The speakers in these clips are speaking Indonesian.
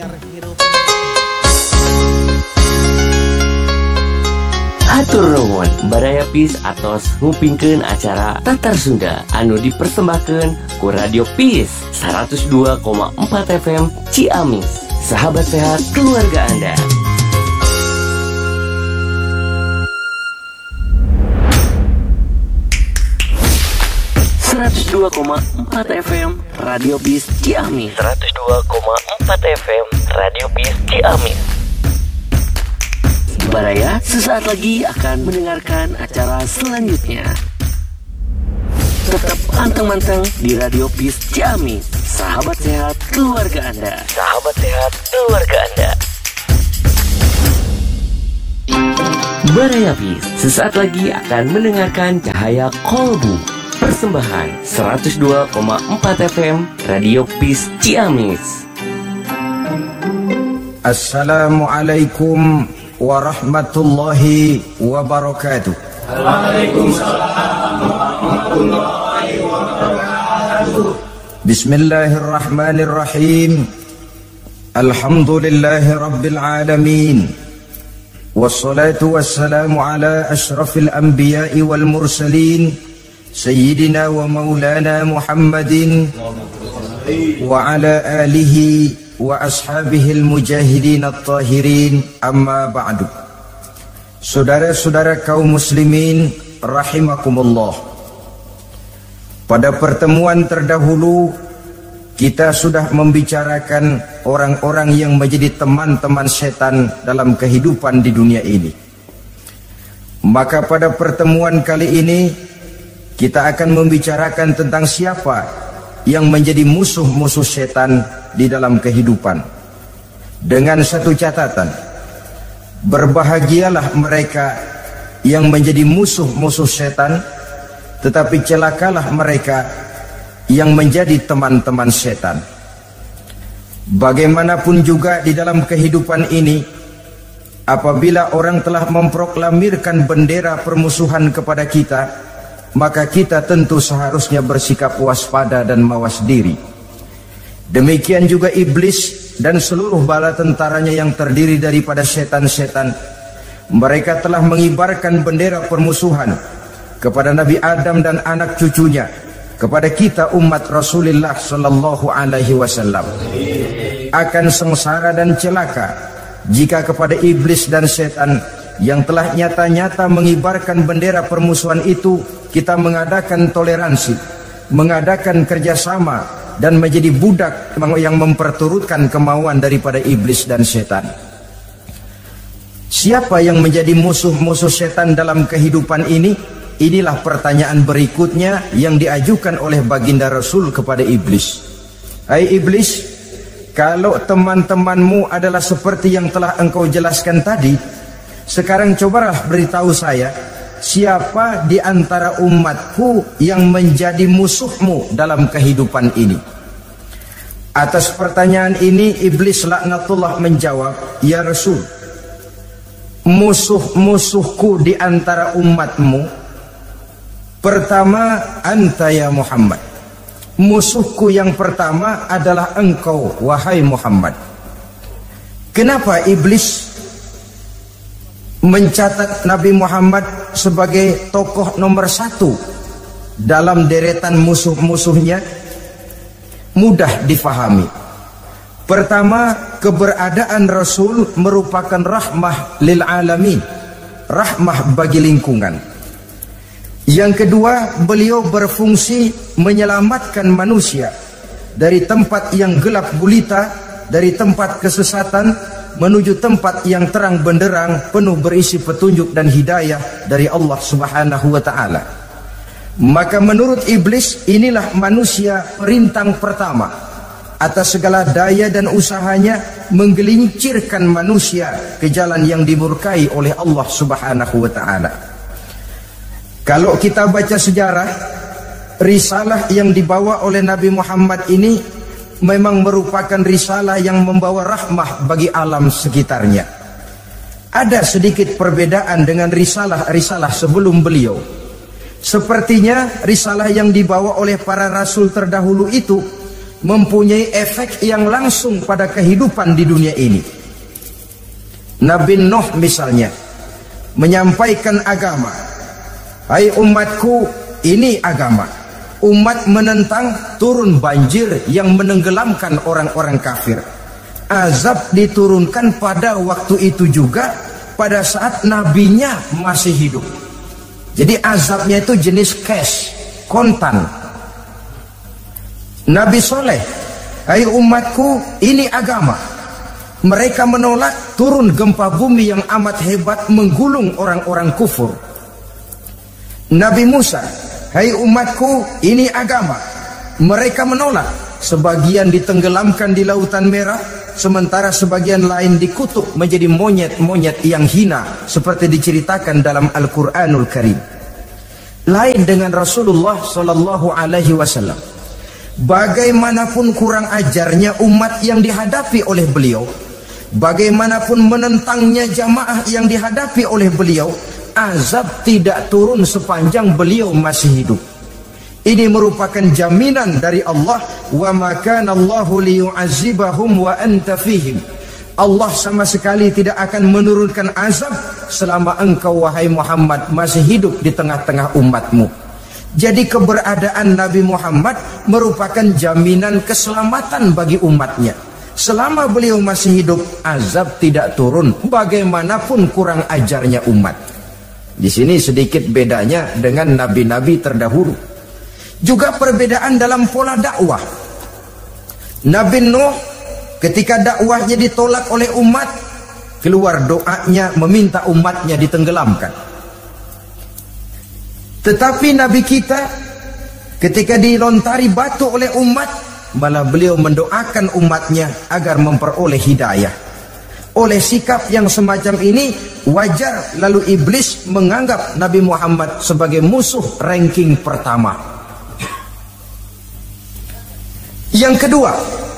Hatur nuhun, Baraya Peace atos ngupingkeun acara Tatar Sunda anu dipersembahkeun ku Radio Peace 102,4 FM Ciamis. Sahabat sehat keluarga Anda. FM Radio Peace Ciamis. 102,4 FM Radio Peace Ciamis. Baraya sesaat lagi akan mendengarkan acara selanjutnya. Tetap pantang-pantang di Radio Peace Ciamis. Sahabat sehat keluarga Anda. Sahabat sehat keluarga Anda. Baraya Peace sesaat lagi akan mendengarkan Cahaya Kolbu. Persembahan 102,4 FM Radio Peace Ciamis. Assalamualaikum warahmatullahi wabarakatuh. Waalaikumsalam warahmatullahi wabarakatuh. Bismillahirrahmanirrahim. Alhamdulillahi rabbil alamin. Wassalatu wassalamu ala ashrafil anbiya'i wal mursalin Sayyidina wa maulana Muhammadin wa ala alihi wa ashabihil mujahidin at-tahirin, amma ba'du. Saudara-saudara kaum muslimin rahimakumullah. Pada pertemuan terdahulu kita sudah membicarakan orang-orang yang menjadi teman-teman setan dalam kehidupan di dunia ini. Maka pada pertemuan kali ini kita akan membicarakan tentang siapa yang menjadi musuh-musuh setan di dalam kehidupan. Dengan satu catatan, berbahagialah mereka yang menjadi musuh-musuh setan, tetapi celakalah mereka yang menjadi teman-teman setan. Bagaimanapun juga di dalam kehidupan ini, apabila orang telah memproklamirkan bendera permusuhan kepada kita, maka kita tentu seharusnya bersikap waspada dan mawas diri. Demikian juga iblis dan seluruh bala tentaranya yang terdiri daripada setan-setan. Mereka telah mengibarkan bendera permusuhan kepada Nabi Adam dan anak cucunya, kepada kita umat Rasulullah sallallahu alaihi wasallam. Akan sengsara dan celaka jika kepada iblis dan setan yang telah nyata-nyata mengibarkan bendera permusuhan itu kita mengadakan toleransi, mengadakan kerjasama, dan menjadi budak yang memperturutkan kemauan daripada iblis dan setan. Siapa yang menjadi musuh-musuh setan dalam kehidupan ini? Inilah pertanyaan berikutnya yang diajukan oleh baginda Rasul kepada iblis. Hai iblis, kalau teman-temanmu adalah seperti yang telah engkau jelaskan tadi, sekarang cobalah beritahu saya, siapa di antara umatku yang menjadi musuhmu dalam kehidupan ini? Atas pertanyaan ini iblis laknatullah menjawab, ya Rasul, musuh-musuhku di antara umatmu, pertama anta ya Muhammad. Musuhku yang pertama adalah engkau wahai Muhammad. Kenapa iblis mencatat Nabi Muhammad sebagai tokoh nomor satu dalam deretan musuh-musuhnya? Mudah difahami. Pertama, keberadaan Rasul merupakan rahmah lil alamin, rahmah bagi lingkungan. Yang kedua, beliau berfungsi menyelamatkan manusia dari tempat yang gelap gulita, dari tempat kesesatan menuju tempat yang terang benderang penuh berisi petunjuk dan hidayah dari Allah Subhanahu wa taala. Maka menurut iblis inilah manusia perintang pertama atas segala daya dan usahanya menggelincirkan manusia ke jalan yang dimurkai oleh Allah Subhanahu wa taala. Kalau kita baca sejarah, risalah yang dibawa oleh Nabi Muhammad ini memang merupakan risalah yang membawa rahmah bagi alam sekitarnya. Ada sedikit perbedaan dengan risalah-risalah sebelum beliau. Sepertinya risalah yang dibawa oleh para rasul terdahulu itu mempunyai efek yang langsung pada kehidupan di dunia ini. Nabi Nuh misalnya menyampaikan agama. Hai umatku, ini agama. Umat menentang, turun banjir yang menenggelamkan orang-orang kafir. Azab diturunkan pada waktu itu juga, pada saat nabinya masih hidup. Jadi azabnya itu jenis cash, kontan. Nabi Soleh, hai umatku, ini agama. Mereka menolak, turun gempa bumi yang amat hebat menggulung orang-orang kufur. Nabi Musa, hai umatku, ini agama. Mereka menolak, sebagian ditenggelamkan di Lautan Merah, sementara sebagian lain dikutuk menjadi monyet-monyet yang hina, seperti diceritakan dalam Al-Quranul Karim. Lain dengan Rasulullah Sallallahu Alaihi Wasallam. Bagaimanapun kurang ajarnya umat yang dihadapi oleh beliau, bagaimanapun menentangnya jamaah yang dihadapi oleh beliau, azab tidak turun sepanjang beliau masih hidup. Ini merupakan jaminan dari Allah, wa ma kana Allahu liyu'azzibahum wa anta fihim. Allah sama sekali tidak akan menurunkan azab selama engkau wahai Muhammad masih hidup di tengah-tengah umatmu. Jadi keberadaan Nabi Muhammad merupakan jaminan keselamatan bagi umatnya. Selama beliau masih hidup, azab tidak turun bagaimanapun kurang ajarnya umat. Di sini sedikit bedanya dengan nabi-nabi terdahulu. Juga perbedaan dalam pola dakwah. Nabi Nuh ketika dakwahnya ditolak oleh umat, keluar doanya meminta umatnya ditenggelamkan. Tetapi Nabi kita ketika dilontari batu oleh umat, malah beliau mendoakan umatnya agar memperoleh hidayah. Oleh sikap yang semacam ini, wajar lalu iblis menganggap Nabi Muhammad sebagai musuh ranking pertama. Yang kedua,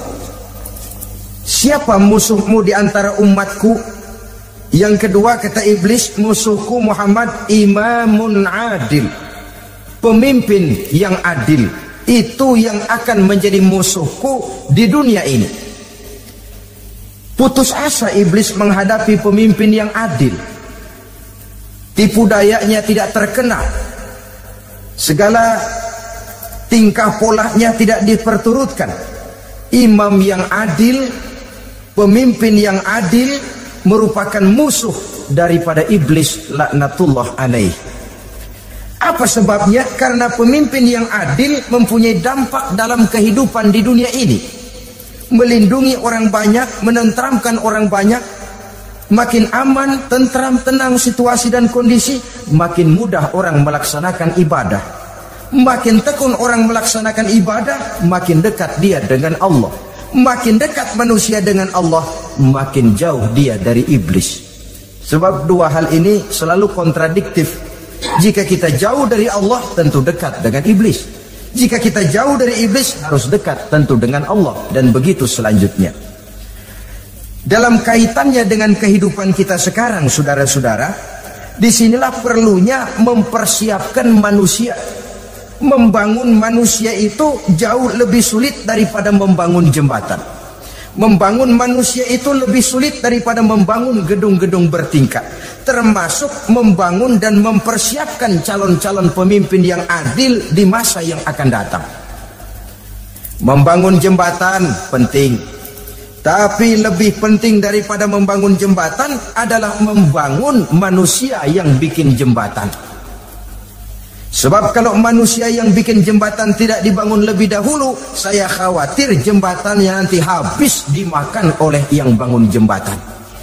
siapa musuhmu di antara umatku? Yang kedua kata iblis, musuhku Muhammad imamun adil, pemimpin yang adil. Itu yang akan menjadi musuhku di dunia ini. Putus asa iblis menghadapi pemimpin yang adil. Tipu dayanya tidak terkena, segala tingkah polanya tidak diperturutkan. Imam yang adil, pemimpin yang adil merupakan musuh daripada iblis laknatullah alaih. Apa sebabnya? Karena pemimpin yang adil mempunyai dampak dalam kehidupan di dunia ini. Melindungi orang banyak, menenteramkan orang banyak. Makin aman, tentram, tenang situasi dan kondisi, makin mudah orang melaksanakan ibadah. Makin tekun orang melaksanakan ibadah, makin dekat dia dengan Allah. Makin dekat manusia dengan Allah, makin jauh dia dari iblis. Sebab dua hal ini selalu kontradiktif. Jika kita jauh dari Allah, tentu dekat dengan iblis. Jika kita jauh dari iblis, harus dekat tentu dengan Allah. Dan begitu selanjutnya. Dalam kaitannya dengan kehidupan kita sekarang, saudara-saudara, disinilah perlunya mempersiapkan manusia. Membangun manusia itu jauh lebih sulit daripada membangun jembatan. Membangun manusia itu lebih sulit daripada membangun gedung-gedung bertingkat. Termasuk membangun dan mempersiapkan calon-calon pemimpin yang adil di masa yang akan datang. Membangun jembatan penting, tapi lebih penting daripada membangun jembatan adalah membangun manusia yang bikin jembatan. Sebab kalau manusia yang bikin jembatan tidak dibangun lebih dahulu, saya khawatir jembatannya nanti habis dimakan oleh yang bangun jembatan.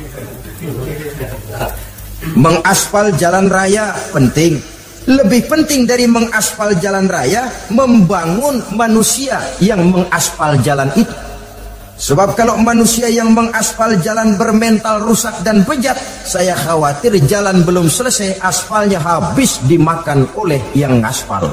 Mengaspal jalan raya penting. Lebih penting dari mengaspal jalan raya, membangun manusia yang mengaspal jalan itu. Sebab kalau manusia yang mengaspal jalan bermental rusak dan bejat, saya khawatir jalan belum selesai, aspalnya habis dimakan oleh yang ngaspal.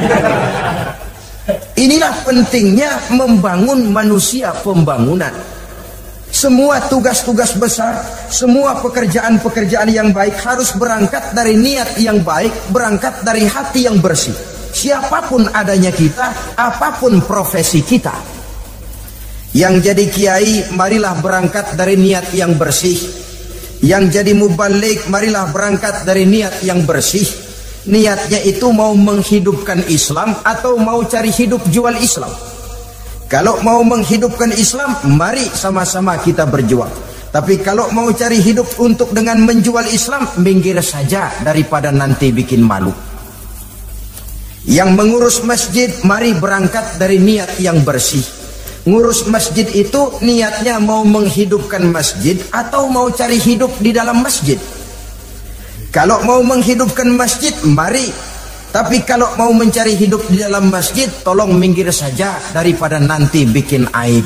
Inilah pentingnya membangun manusia pembangunan. Semua tugas-tugas besar, semua pekerjaan-pekerjaan yang baik harus berangkat dari niat yang baik, berangkat dari hati yang bersih. Siapapun adanya kita, apapun profesi kita. Yang jadi kiai, marilah berangkat dari niat yang bersih. Yang jadi mubalik, marilah berangkat dari niat yang bersih. Niatnya itu mau menghidupkan Islam atau mau cari hidup jual Islam. Kalau mau menghidupkan Islam, mari sama-sama kita berjuang. Tapi kalau mau cari hidup untuk dengan menjual Islam, minggir saja daripada nanti bikin malu. Yang mengurus masjid, mari berangkat dari niat yang bersih. Ngurus masjid itu niatnya mau menghidupkan masjid atau mau cari hidup di dalam masjid. Kalau mau menghidupkan masjid, mari. Tapi kalau mau mencari hidup di dalam masjid, tolong minggir saja daripada nanti bikin aib.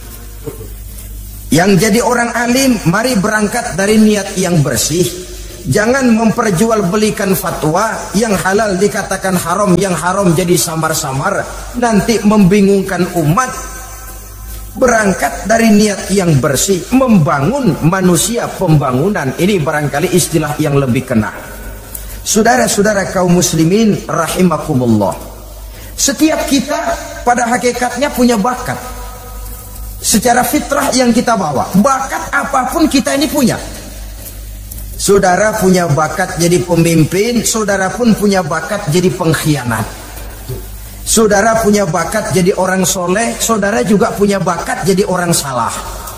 Yang jadi orang alim, mari berangkat dari niat yang bersih. Jangan memperjualbelikan fatwa, yang halal dikatakan haram, yang haram jadi samar-samar, nanti membingungkan umat. Berangkat dari niat yang bersih, membangun manusia, pembangunan. Ini barangkali istilah yang lebih kena. Saudara-saudara kaum muslimin rahimakumullah, setiap kita pada hakikatnya punya bakat. Secara fitrah yang kita bawa, bakat apapun kita ini punya. Saudara punya bakat jadi pemimpin, saudara pun punya bakat jadi pengkhianat. Saudara punya bakat jadi orang soleh, saudara juga punya bakat jadi orang salah.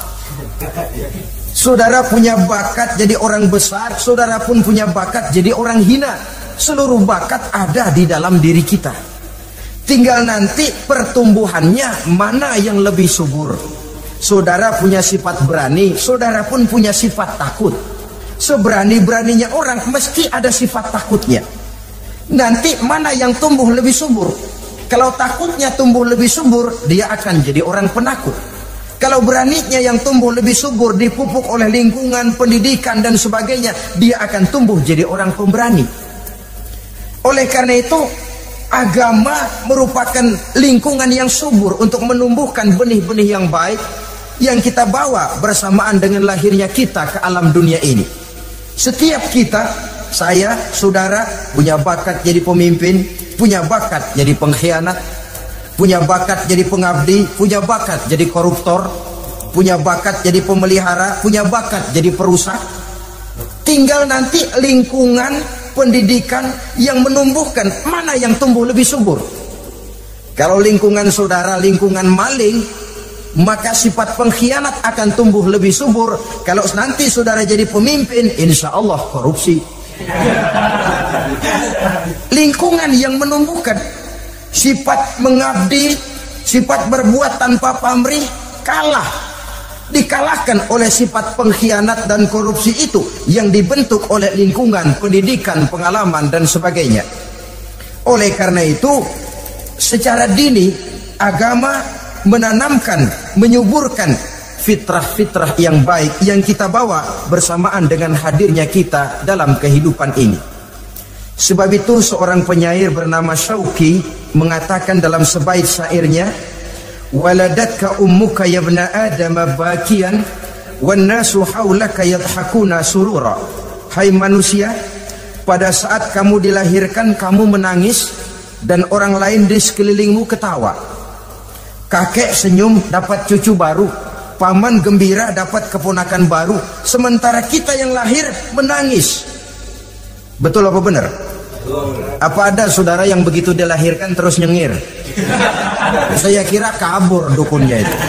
Saudara punya bakat jadi orang besar, saudara pun punya bakat jadi orang hina. Seluruh bakat ada di dalam diri kita. Tinggal nanti pertumbuhannya mana yang lebih subur. Saudara punya sifat berani, saudara pun punya sifat takut. Seberani-beraninya orang mesti ada sifat takutnya. Nanti mana yang tumbuh lebih subur? Kalau takutnya tumbuh lebih subur, dia akan jadi orang penakut. Kalau beraninya yang tumbuh lebih subur, dipupuk oleh lingkungan, pendidikan dan sebagainya, dia akan tumbuh jadi orang pemberani. Oleh karena itu, agama merupakan lingkungan yang subur untuk menumbuhkan benih-benih yang baik yang kita bawa bersamaan dengan lahirnya kita ke alam dunia ini. Setiap kita, saya, saudara, punya bakat jadi pemimpin, punya bakat jadi pengkhianat, punya bakat jadi pengabdi, punya bakat jadi koruptor, punya bakat jadi pemelihara, punya bakat jadi perusak. Tinggal nanti lingkungan pendidikan yang menumbuhkan mana yang tumbuh lebih subur. Kalau lingkungan saudara lingkungan maling, maka sifat pengkhianat akan tumbuh lebih subur. Kalau nanti saudara jadi pemimpin, insya Allah korupsi. Lingkungan yang menumbuhkan sifat mengabdi, sifat berbuat tanpa pamrih, dikalahkan oleh sifat pengkhianat dan korupsi itu yang dibentuk oleh lingkungan, pendidikan, pengalaman dan sebagainya. Oleh karena itu, secara dini agama menanamkan, menyuburkan fitrah-fitrah yang baik yang kita bawa bersamaan dengan hadirnya kita dalam kehidupan ini. Sebab itu seorang penyair bernama Syauqi mengatakan dalam sebaik syairnya, waladatka ummuka ya ibna adam bakian wan nasu haulaka yadhakuna surura. Hai manusia, pada saat kamu dilahirkan kamu menangis dan orang lain di sekelilingmu ketawa. Kakek senyum dapat cucu baru, paman gembira dapat keponakan baru, sementara kita yang lahir menangis. Betul apa benar? Apa ada saudara yang begitu dilahirkan terus nyengir? Saya kira kabur dukunnya itu.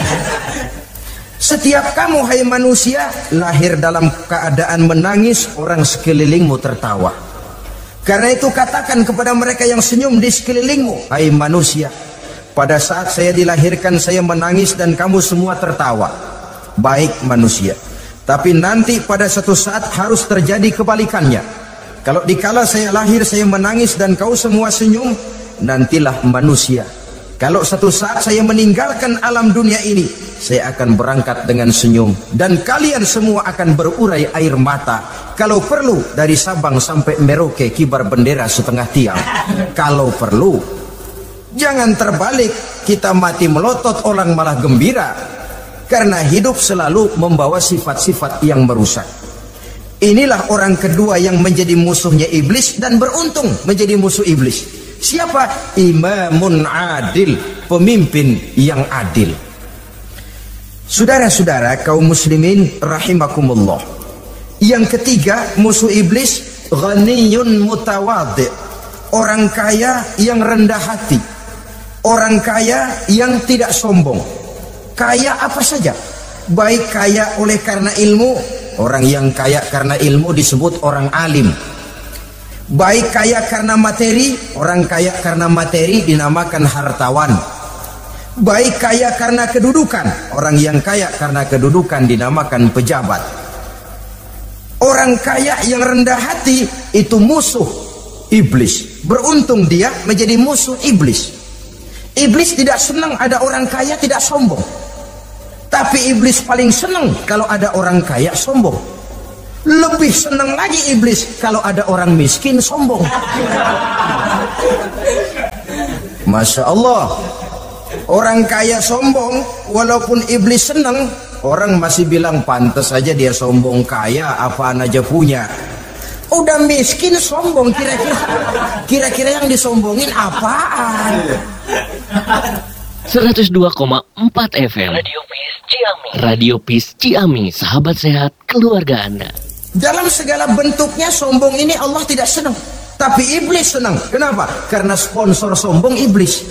Setiap kamu hai manusia lahir dalam keadaan menangis, orang sekelilingmu tertawa. Karena itu katakan kepada mereka yang senyum di sekelilingmu, hai manusia, pada saat saya dilahirkan saya menangis dan kamu semua tertawa. Baik manusia, tapi nanti pada suatu saat harus terjadi kebalikannya. Kalau dikala saya lahir saya menangis dan kau semua senyum, nantilah manusia. Kalau satu saat saya meninggalkan alam dunia ini, saya akan berangkat dengan senyum dan kalian semua akan berurai air mata. Kalau perlu dari Sabang sampai Merauke kibar bendera setengah tiang. Kalau perlu, jangan terbalik, kita mati melotot orang malah gembira. Karena hidup selalu membawa sifat-sifat yang merusak. Inilah orang kedua yang menjadi musuhnya iblis dan beruntung menjadi musuh iblis. Siapa? Imamun adil, pemimpin yang adil. Saudara-saudara kaum muslimin rahimakumullah. Yang ketiga, musuh iblis ghaniyun mutawadhi, orang kaya yang rendah hati, orang kaya yang tidak sombong. Kaya apa saja, baik kaya oleh karena ilmu, orang yang kaya karena ilmu disebut orang alim. Baik kaya karena materi, orang kaya karena materi dinamakan hartawan. Baik kaya karena kedudukan, orang yang kaya karena kedudukan dinamakan pejabat. Orang kaya yang rendah hati itu musuh iblis. Beruntung dia menjadi musuh iblis. Iblis tidak senang ada orang kaya tidak sombong. Tapi iblis paling senang kalau ada orang kaya sombong. Lebih senang lagi iblis kalau ada orang miskin sombong. Masya Allah. Orang kaya sombong, walaupun iblis senang, orang masih bilang pantas saja dia sombong, kaya apaan aja punya. Udah miskin sombong, kira-kira yang disombongin apaan? 102,4 FM Radio Peace Ciamis. Radio Peace Ciamis, sahabat sehat keluarga Anda. Dalam segala bentuknya sombong ini Allah tidak senang, tapi iblis senang. Kenapa? Karena sponsor sombong iblis.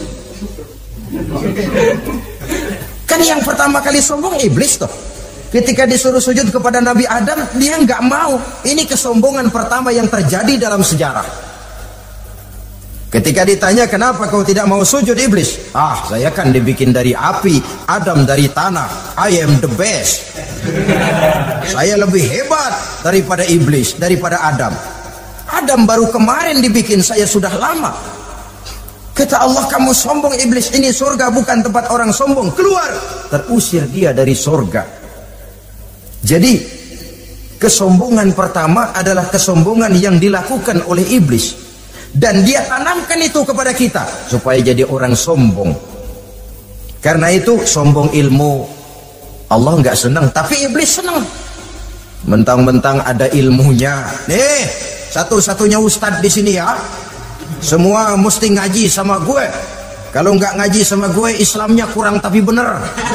Kan yang pertama kali sombong iblis toh. Ketika disuruh sujud kepada Nabi Adam, dia nggak mau. Ini kesombongan pertama yang terjadi dalam sejarah. Ketika ditanya kenapa kau tidak mau sujud iblis? Saya kan dibikin dari api, Adam dari tanah. I am the best. Saya lebih hebat daripada iblis, daripada Adam. Adam baru kemarin dibikin, saya sudah lama. Kata Allah, kamu sombong iblis, ini surga bukan tempat orang sombong, keluar. Terusir dia dari surga. Jadi kesombongan pertama adalah kesombongan yang dilakukan oleh iblis, dan dia tanamkan itu kepada kita supaya jadi orang sombong. Karena itu sombong ilmu Allah nggak senang, tapi iblis senang. Mentang-mentang ada ilmunya, nih satu-satunya ustadz di sini ya, semua mesti ngaji sama gue. Kalau nggak ngaji sama gue, Islamnya kurang tapi bener.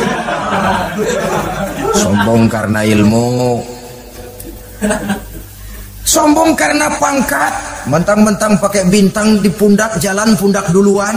Sombong karena ilmu, sombong karena pangkat. Mentang-mentang pakai bintang di pundak, jalan pundak duluan.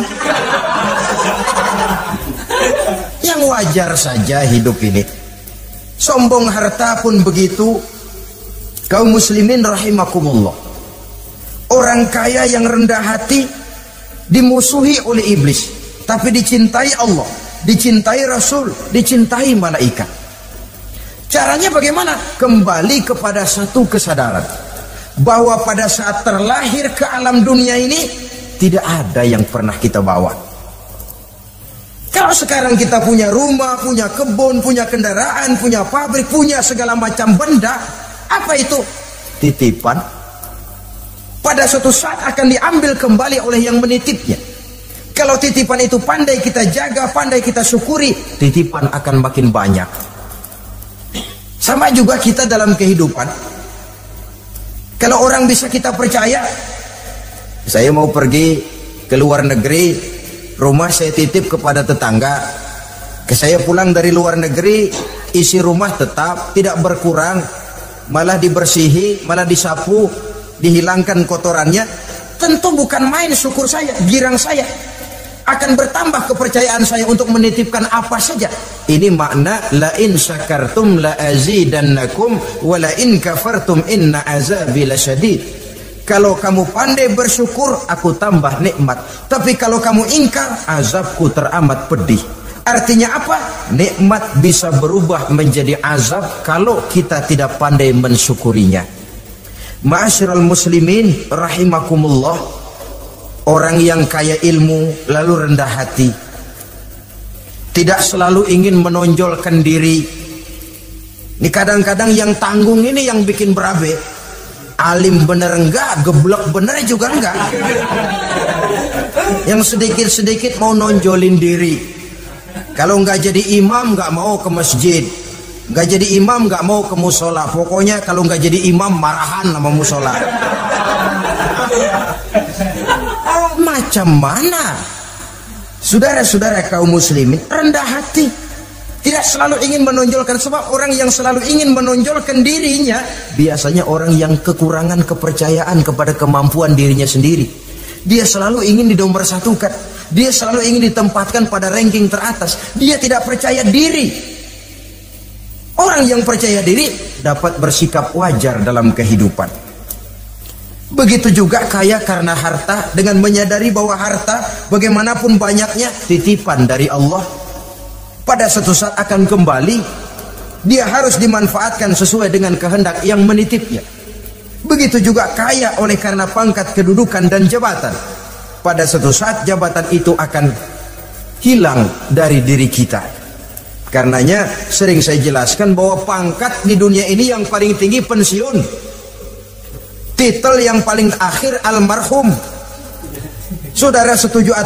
Yang wajar saja hidup ini. Sombong harta pun begitu. Kaum muslimin rahimakumullah, orang kaya yang rendah hati dimusuhi oleh iblis, tapi dicintai Allah, dicintai Rasul, dicintai malaikat. Caranya bagaimana? Kembali kepada satu kesadaran bahwa pada saat terlahir ke alam dunia ini tidak ada yang pernah kita bawa. Kalau sekarang kita punya rumah, punya kebun, punya kendaraan, punya pabrik, punya segala macam benda, apa itu? Titipan. Pada suatu saat akan diambil kembali oleh yang menitipnya. Kalau titipan itu pandai kita jaga, pandai kita syukuri, titipan akan makin banyak. Sama juga kita dalam kehidupan. Kalau orang bisa kita percaya, saya mau pergi ke luar negeri, rumah saya titip kepada tetangga. Saya pulang dari luar negeri, isi rumah tetap tidak berkurang, malah dibersihi, malah disapu, dihilangkan kotorannya. Tentu bukan main syukur saya, girang saya. Akan bertambah kepercayaan saya untuk menitipkan apa saja. Ini makna la in syakartum la azidannakum wa la in kafartum inna azabi lasyadid. Kalau kamu pandai bersyukur, aku tambah nikmat. Tapi kalau kamu ingkar, azabku teramat pedih. Artinya apa? Nikmat bisa berubah menjadi azab kalau kita tidak pandai mensyukurinya. Ma'asyiral muslimin rahimakumullah, orang yang kaya ilmu lalu rendah hati, tidak selalu ingin menonjolkan diri. Ini kadang-kadang yang tanggung ini yang bikin berabe. Alim bener enggak, geblek bener juga enggak. Yang sedikit-sedikit mau nonjolin diri. Kalau enggak jadi imam enggak mau ke masjid, enggak jadi imam enggak mau ke musola. Pokoknya kalau enggak jadi imam marahan sama musola. Macam mana? Saudara-saudara kaum muslimin, rendah hati, Tidak selalu ingin menonjolkan, sebab orang yang selalu ingin menonjolkan dirinya biasanya orang yang kekurangan kepercayaan kepada kemampuan dirinya sendiri. Dia selalu ingin dinomorsatukan, dia selalu ingin ditempatkan pada ranking teratas. Dia tidak percaya diri. Orang yang percaya diri dapat bersikap wajar dalam kehidupan. Begitu juga kaya karena harta, dengan menyadari bahwa harta bagaimanapun banyaknya titipan dari Allah, pada suatu saat akan kembali. Dia harus dimanfaatkan sesuai dengan kehendak yang menitipnya. Begitu juga kaya oleh karena pangkat, kedudukan, dan jabatan. Pada suatu saat jabatan itu akan hilang dari diri kita. Karenanya sering saya jelaskan bahwa pangkat di dunia ini yang paling tinggi pensiun. Titel yang paling akhir almarhum. Saudara setuju